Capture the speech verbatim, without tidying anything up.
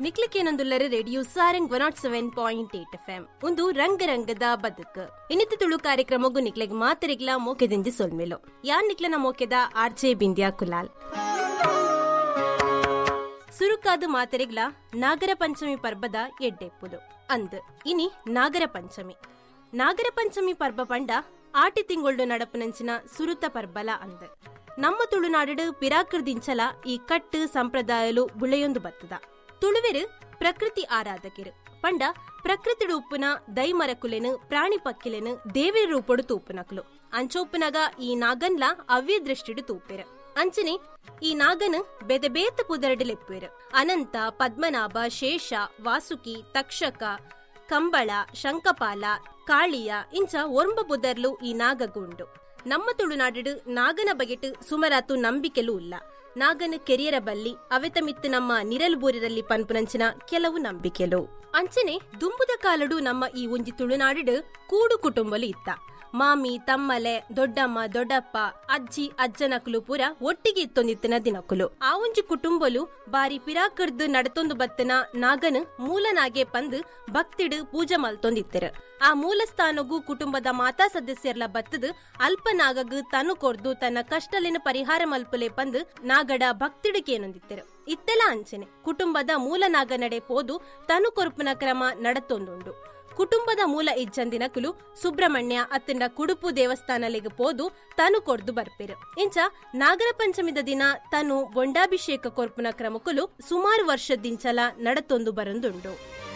ನಿಕ್ಲಿಕ್ಕೇನೊಂದುಲ್ಲರ radio Sarang one not seven point eight F M ಒಂದು ರಂಗರಂಗದ ಬದುಕು ಇನ್ನಿತ ತುಳು ಕಾರ್ಯಕ್ರಮಗೂ ನಿಕ್ಲೆಗ್ ಮಾತರಿಗ್ಲ ಮೋಕೆದಿಂಜಿ ಸೊಲ್ಮೇಲು ಯಾನ್ ನಿಕ್ಲನ ಮೋಕೆದ ಆರ್ಜೆ ಬಿಂದ್ಯಾ ಕುಲಾಲ್ ಸುರುಕಾದ ಮಾತರಿಗ್ಲ ನಾಗರ ಪಂಚಮಿ ಪರ್ಬದ ಎಡ್ಡೆಪ್ಪುದು ಅಂದ್ ಇನಿ ನಾಗರ ಪಂಚಮಿ ನಾಗರ ಪಂಚಮಿ ಪರ್ಬ ಪಂಡ ಆಟಿ ತಿಂಗೊಳ್ಳು ನಡಪನಂಚಿನ ಸುರುತ ಪರ್ಬಲ ಅಂದ್ ನಮ್ಮ ತುಳುನಾಡು ಪಿರಾಕೃದಿಂಚಲ ಈ ಕಟ್ಟು ಸಂಪ್ರದಾಯಲು ಬುಳೆಯೊಂದು ಬತ್ತದ ತುಳುವೆರು ಪ್ರಕೃತಿ ಆರಾಧಕರು ಪಂಡ ಪ್ರಕೃತಿಡು ಉಪ್ಪುನ ದೈಮರಕುಲೆನು ಪ್ರಾಣಿ ಪಕ್ಕಿಲೆನು ದೇವಿರ ರೂಪಡು ತೂಪುನಕಲು ಅಂಚೋಪ್ಪುನಗ ಈ ನಾಗನ್ಲ ಅವ್ಯ ದೃಷ್ಟಿಡು ತೂಪೆರು ಅಂಚನೆ ಈ ನಾಗನು ಬೆದ ಬೇತ ಪುದರಡಿಲೆಪ್ಪುವೆರು ಅನಂತ ಪದ್ಮನಾಭ ಶೇಷ ವಾಸುಕಿ ತಕ್ಷಕ ಕಂಬಳ ಶಂಕಪಾಲ ಕಾಳಿಯ ಇಂಚ ಒರ್ಂಬ ಪುದರ್ಲು ಈ ನಾಗಗುಂಡು ನಮ್ಮ ತುಳುನಾಡು ನಾಗನ ಬಗೆಟ್ ಸುಮರಾತು ನಂಬಿಕೆಲೂ ಇಲ್ಲ ನಾಗನ ಕೆರಿಯರ ಬಲ್ಲಿ ಅವೆತಮಿತ್ತು ನಮ್ಮ ನಿರಲ್ಬೂರಿರಲ್ಲಿ ಪನ್ಪುನಂಚಿನ ಕೆಲವು ನಂಬಿಕೆಲು ಅಂಚನೆ ದುಂಬುದ ಕಾಲಡು ನಮ್ಮ ಈ ಒಂಜಿ ತುಳುನಾಡು ಕೂಡು ಕುಟುಂಬಲು ಇತ್ತ ಮಾಮಿ ತಮ್ಮಲೆ ದೊಡ್ಡಮ್ಮ ದೊಡ್ಡಪ್ಪ ಅಜ್ಜಿ ಅಜ್ಜನಕುಲು ಪೂರ ಒಟ್ಟಿಗೆ ಇತ್ತೊಂದಿತ್ತಿನ ದಿನಕುಲು ಆ ಒಂಜಿ ಕುಟುಂಬಲು ಬಾರಿ ಪಿರಾಕರ್ದು ನಡತೊಂದು ಬತ್ತನ ನಾಗನು ಮೂಲನಾಗೆ ಪಂದು ಭಕ್ತಿಡು ಪೂಜೆ ಮಲ್ತೊಂದಿತ್ತರ ಆ ಮೂಲ ಸ್ಥಾನಗೂ ಕುಟುಂಬದ ಮಾತಾ ಸದಸ್ಯರ್ಲ ಬತ್ತದು ಅಲ್ಪ ನಾಗಗ್ ತನು ಕೊರ್ದು ತನ್ನ ಕಷ್ಟಲಿನ ಪರಿಹಾರ ಮಲ್ಪಲೆ ಪಂದು ನಾಗಡ ಭಕ್ತಿಡುಕೇನೊಂದಿತ್ತರ ಇತ್ತೆಲ್ಲ ಅಂಚನೆ ಕುಟುಂಬದ ಮೂಲ ನಾಗ ನಡೆ ಪೋದು ತನು ಕೊರ್ಪುನ ಕ್ರಮ ನಡತೊಂದುಂಡು ಕುಟುಂಬದ ಮೂಲ ಇಜ್ಜಂದಿನಕುಲು ಸುಬ್ರಹ್ಮಣ್ಯ ಅತ್ತಂಡ ಕುಡುಪು ದೇವಸ್ಥಾನಲಿಗೆ ಪೋದು ತನು ಕೊರ್ದು ಬರ್ಪೆರು ಇಂಚ ನಾಗರ ಪಂಚಮಿದ ದಿನ ತನು ಬೊಂಡಾಭಿಷೇಕ ಕೊರ್ಪುನ ಕ್ರಮಕುಲು ಸುಮಾರು ವರ್ಷದಿಂಚಲ ನಡತೊಂದು ಬರಂದುಂಡು.